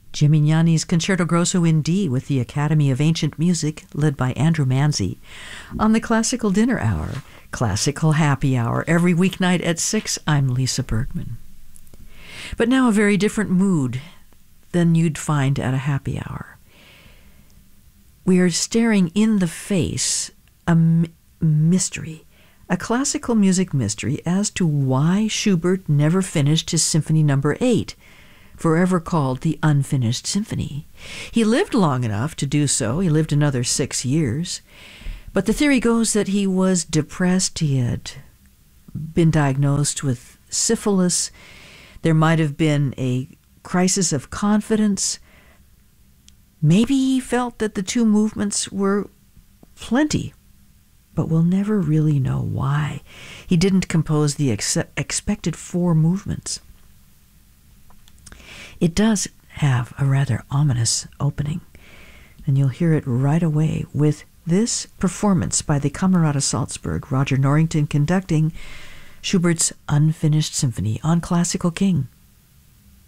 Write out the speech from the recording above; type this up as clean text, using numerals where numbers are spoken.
Gimignani's Concerto Grosso in D with the Academy of Ancient Music, led by Andrew Manzi, on the Classical Dinner Hour, Classical Happy Hour, every weeknight at 6. I'm Lisa Bergman. But now a very different mood than you'd find at a happy hour. We are staring in the face a mystery, a classical music mystery as to why Schubert never finished his Symphony No. 8, forever called the Unfinished Symphony. He lived long enough to do so. He lived another 6 years. But the theory goes that he was depressed. He had been diagnosed with syphilis. There might have been a crisis of confidence. Maybe he felt that the two movements were plenty, but we'll never really know why. He didn't compose the expected 4 movements. It does have a rather ominous opening, and you'll hear it right away with this performance by the Camerata Salzburg, Roger Norrington conducting Schubert's Unfinished Symphony on Classical King.